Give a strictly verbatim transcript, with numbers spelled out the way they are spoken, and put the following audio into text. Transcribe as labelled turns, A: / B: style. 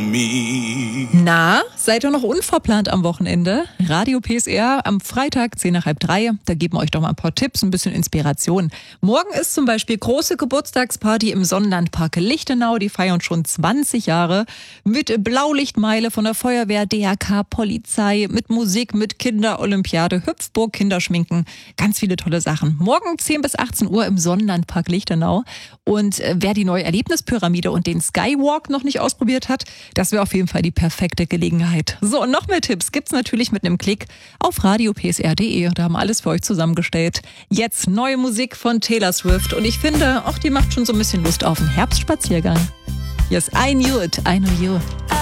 A: me.
B: Na, seid ihr noch unverplant am Wochenende? Radio P S R am Freitag, zehn nach halb drei. Da geben wir euch doch mal ein paar Tipps, ein bisschen Inspiration. Morgen ist zum Beispiel große Geburtstagsparty im Sonnenlandpark Lichtenau. Die feiern schon zwanzig Jahre mit Blaulichtmeile von der Feuerwehr, D R K, Polizei, mit Musik, mit Kinderolympiade, Hüpfburg, Kinderschminken. Ganz viele tolle Sachen. Morgen zehn bis achtzehn Uhr im Sonnenlandpark Lichtenau. Und wer die neue Erlebnispyramide und den Skywalk noch nicht ausprobiert hat, das wäre auf jeden Fall die perfekte Gelegenheit. So, und noch mehr Tipps gibt's natürlich mit einem Klick auf radio p s r punkt d e. Da haben wir alles für euch zusammengestellt. Jetzt neue Musik von Taylor Swift. Und ich finde, auch die macht schon so ein bisschen Lust auf einen Herbstspaziergang. Yes, I knew it, I know you.